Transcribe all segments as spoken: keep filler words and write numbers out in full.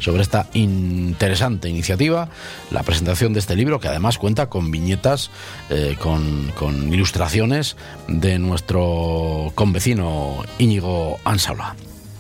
sobre esta interesante iniciativa, la presentación de este libro, que además cuenta con viñetas, eh, con, con ilustraciones de nuestro convecino Íñigo Ansaola.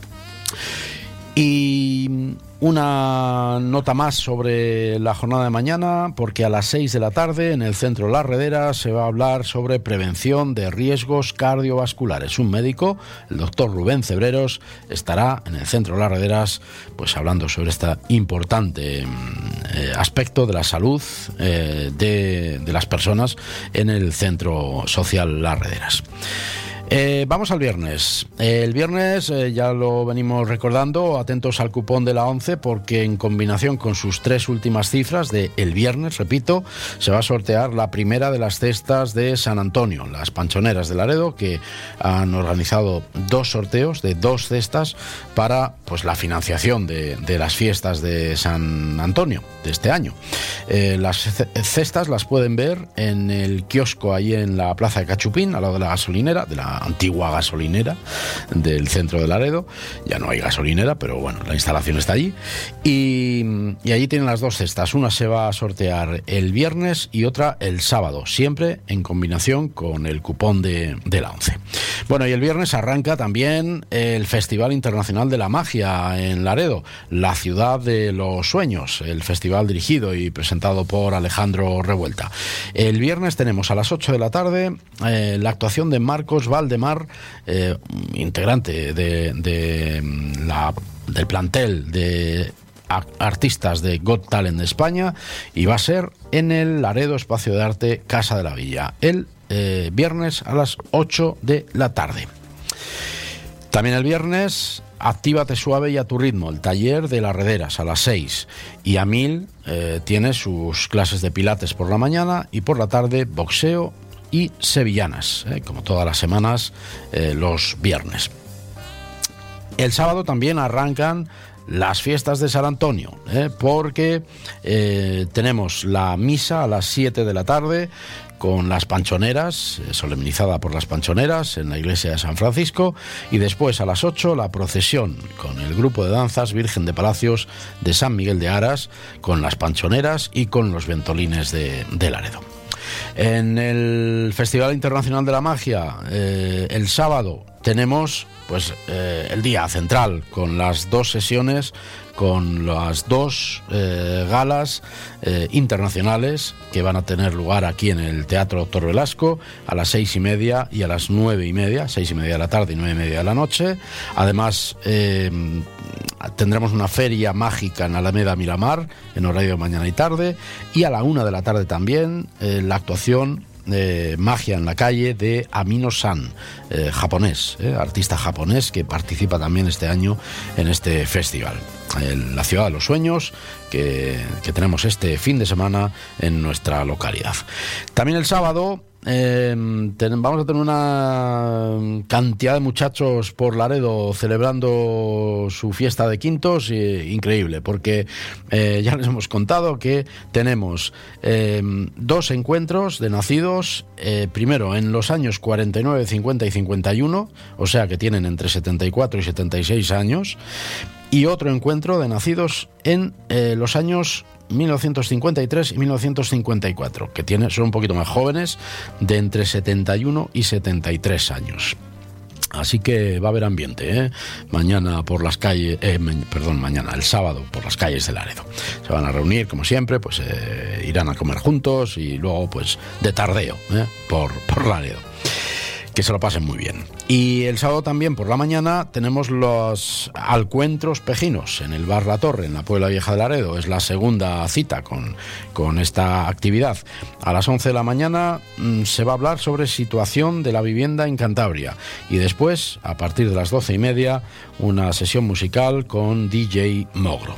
Y una nota más sobre la jornada de mañana, porque a las seis de la tarde en el Centro La Redera se va a hablar sobre prevención de riesgos cardiovasculares. Un médico, el doctor Rubén Cebreros, estará en el Centro Las Rederas pues hablando sobre este importante eh, aspecto de la salud eh, de, de las personas en el Centro Social Las Rederas. Eh, vamos al viernes. Eh, el viernes, eh, ya lo venimos recordando, atentos al cupón de la ONCE, porque en combinación con sus tres últimas cifras de el viernes, repito, se va a sortear la primera de las cestas de San Antonio, las Panchoneras de Laredo, que han organizado dos sorteos de dos cestas para pues la financiación de, de las fiestas de San Antonio de este año. Eh, las cestas las pueden ver en el kiosco ahí en la Plaza de Cachupín, al lado de la gasolinera, de la antigua gasolinera del centro de Laredo. Ya no hay gasolinera, pero bueno, la instalación está allí. Y, y allí tienen las dos cestas. Una se va a sortear el viernes y otra el sábado, siempre en combinación con el cupón de, de la ONCE. Bueno, y el viernes arranca también el Festival Internacional de la Magia en Laredo, la ciudad de los sueños, el festival dirigido y presentado por Alejandro Revuelta. El viernes tenemos a las ocho de la tarde eh, la actuación de Marcos Valdemar, eh, integrante de, de la, del plantel de artistas de Got Talent de España, y va a ser en el Laredo Espacio de Arte Casa de la Villa, el eh, viernes a las ocho de la tarde. También el viernes, Actívate suave y a tu ritmo, el taller de Las Rederas a las seis, y Amil eh, tiene sus clases de pilates por la mañana, y por la tarde boxeo y sevillanas, eh, como todas las semanas, eh, los viernes. El sábado también arrancan las fiestas de San Antonio, eh, porque eh, tenemos la misa a las siete de la tarde con las Panchoneras, eh, solemnizada por las Panchoneras en la iglesia de San Francisco, y después a las ocho la procesión con el grupo de danzas Virgen de Palacios de San Miguel de Aras, con las Panchoneras y con los Ventolines de, de Laredo. En el Festival Internacional de la Magia, eh, el sábado tenemos pues eh, el día central, con las dos sesiones, con las dos eh, galas eh, internacionales que van a tener lugar aquí en el Teatro Doctor Velasco a las seis y media y a las nueve y media, seis y media de la tarde y nueve y media de la noche. Además, eh, tendremos una feria mágica en Alameda Miramar en horario de mañana y tarde, y a la una de la tarde también eh, la actuación Eh, Magia en la calle de Amino San, eh, japonés, eh, artista japonés que participa también este año en este festival. Eh, la ciudad de los sueños que, que tenemos este fin de semana en nuestra localidad. También el sábado Eh, ten, vamos a tener una cantidad de muchachos por Laredo celebrando su fiesta de quintos, eh, increíble, porque eh, ya les hemos contado que tenemos eh, dos encuentros de nacidos, eh, primero en los años cuarenta y nueve, cincuenta y cincuenta y uno, o sea que tienen entre setenta y cuatro y setenta y seis años, y otro encuentro de nacidos en eh, los años mil novecientos cincuenta y tres y mil novecientos cincuenta y cuatro, que tienen, son un poquito más jóvenes, de entre setenta y uno y setenta y tres años. Así que va a haber ambiente, ¿eh? Mañana por las calles, eh, perdón, mañana, el sábado, por las calles de Laredo. Se van a reunir, como siempre, pues eh, irán a comer juntos y luego, pues, de tardeo, ¿eh? por, por Laredo. Que se lo pasen muy bien. Y el sábado también por la mañana tenemos los alcuentros pejinos en el Bar La Torre, en la Puebla Vieja de Laredo. Es la segunda cita con, con esta actividad. A las once de la mañana mmm, se va a hablar sobre situación de la vivienda en Cantabria. Y después, a partir de las doce y media, una sesión musical con D J Mogro.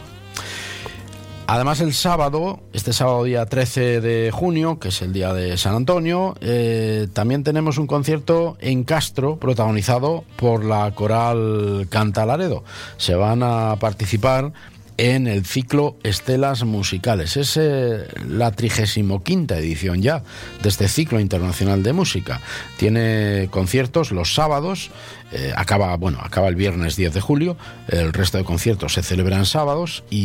Además, el sábado, este sábado día trece de junio, que es el día de San Antonio, eh, también tenemos un concierto en Castro protagonizado por la Coral Canta Laredo. Se van a participar en el ciclo Estelas Musicales. Es eh, la trigésima quinta edición ya de este ciclo internacional de música. Tiene conciertos los sábados, eh, acaba, bueno, acaba el viernes diez de julio, el resto de conciertos se celebran sábados y